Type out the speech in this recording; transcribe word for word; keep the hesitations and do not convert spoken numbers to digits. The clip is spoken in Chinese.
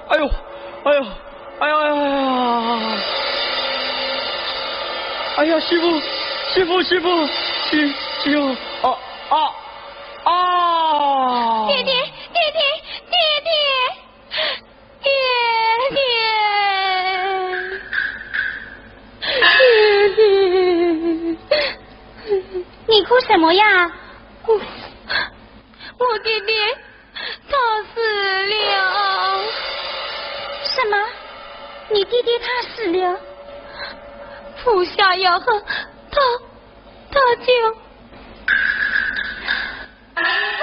哎呦，哎呦，哎呀哎呀！哎呀，师傅，师傅，师傅，师师傅，啊啊啊！ 爹爹，爹爹，爹爹，爹爹，爹爹，你哭什么呀？我我爹爹他死了。什么？你爹爹他死了？服下药后，他他就。